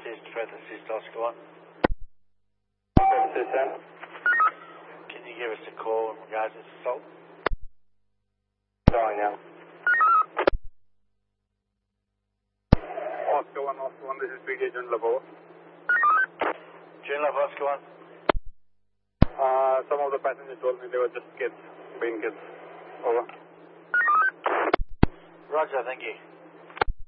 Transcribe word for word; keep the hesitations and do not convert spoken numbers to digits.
assist, further assist, Oscar one. Assist, ten. Can you give us a call in regards to this assault? Going now. Oscar one, Oscar one, this is P D Agent Labo. June Love, Oscar one. Uh, some of the passengers told me they were just kids, being kids. Over. Roger, thank you.